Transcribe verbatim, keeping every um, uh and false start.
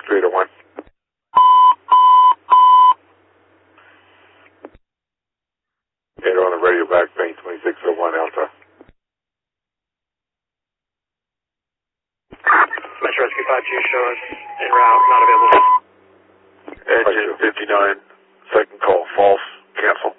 three to one. Gator on the radio back, Bank twenty-six oh one Alpha. Metro Rescue five two shows en route, not available. Engine fifty-nine, second call, false, cancel.